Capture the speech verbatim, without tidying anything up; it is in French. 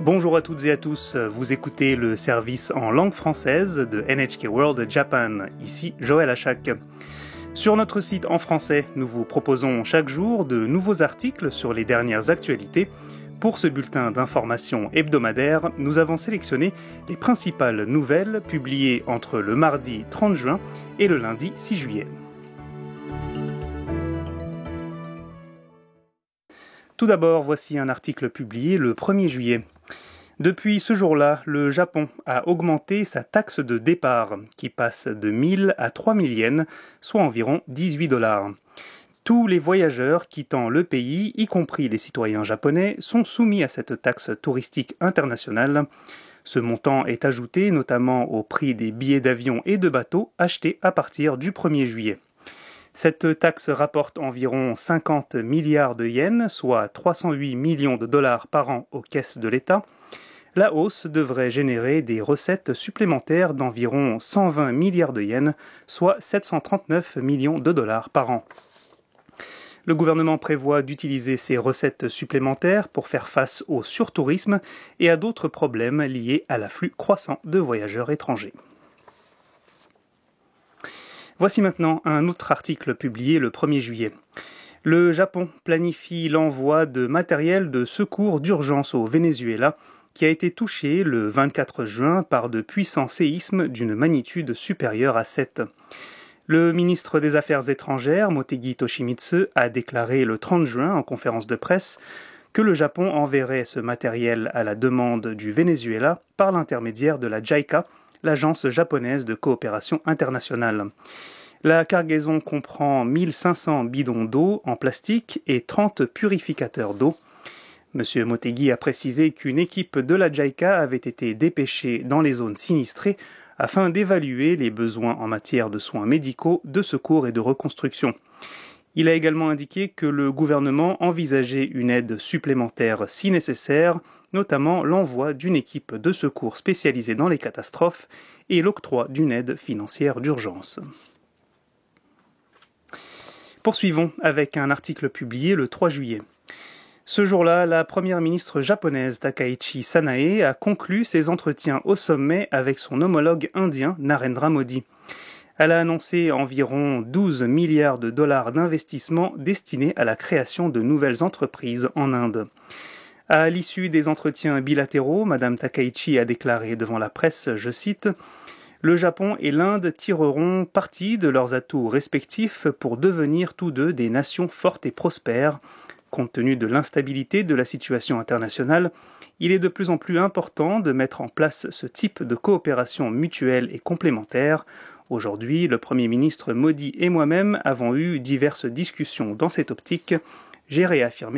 Bonjour à toutes et à tous, vous écoutez le service en langue française de N H K World Japan, ici Joël Achak. Sur notre site en français, nous vous proposons chaque jour de nouveaux articles sur les dernières actualités. Pour ce bulletin d'information hebdomadaire, nous avons sélectionné les principales nouvelles publiées entre le mardi trente juin et le lundi six juillet. Tout d'abord, voici un article publié le premier juillet. Depuis ce jour-là, le Japon a augmenté sa taxe de départ, qui passe de mille à trois mille yens, soit environ dix-huit dollars. Tous les voyageurs quittant le pays, y compris les citoyens japonais, sont soumis à cette taxe touristique internationale. Ce montant est ajouté notamment au prix des billets d'avion et de bateau achetés à partir du premier juillet. Cette taxe rapporte environ cinquante milliards de yens, soit trois cent huit millions de dollars par an aux caisses de l'État. La hausse devrait générer des recettes supplémentaires d'environ cent vingt milliards de yens, soit sept cent trente-neuf millions de dollars par an. Le gouvernement prévoit d'utiliser ces recettes supplémentaires pour faire face au surtourisme et à d'autres problèmes liés à l'afflux croissant de voyageurs étrangers. Voici maintenant un autre article publié le premier juillet. Le Japon planifie l'envoi de matériel de secours d'urgence au Venezuela, qui a été touché le vingt-quatre juin par de puissants séismes d'une magnitude supérieure à sept. Le ministre des Affaires étrangères, Motegi Toshimitsu, a déclaré le trente juin en conférence de presse que le Japon enverrait ce matériel à la demande du Venezuela par l'intermédiaire de la JICA, l'agence japonaise de coopération internationale. La cargaison comprend mille cinq cents bidons d'eau en plastique et trente purificateurs d'eau. M. Motegi a précisé qu'une équipe de la JICA avait été dépêchée dans les zones sinistrées afin d'évaluer les besoins en matière de soins médicaux, de secours et de reconstruction. Il a également indiqué que le gouvernement envisageait une aide supplémentaire si nécessaire, notamment l'envoi d'une équipe de secours spécialisée dans les catastrophes et l'octroi d'une aide financière d'urgence. Poursuivons avec un article publié le trois juillet. Ce jour-là, la première ministre japonaise Takaichi Sanae a conclu ses entretiens au sommet avec son homologue indien Narendra Modi. Elle a annoncé environ douze milliards de dollars d'investissements destinés à la création de nouvelles entreprises en Inde. À l'issue des entretiens bilatéraux, Mme Takaichi a déclaré devant la presse, je cite, « Le Japon et l'Inde tireront parti de leurs atouts respectifs pour devenir tous deux des nations fortes et prospères. Compte tenu de l'instabilité de la situation internationale, il est de plus en plus important de mettre en place ce type de coopération mutuelle et complémentaire. Aujourd'hui, le Premier ministre Modi et moi-même avons eu diverses discussions dans cette optique. J'ai réaffirmé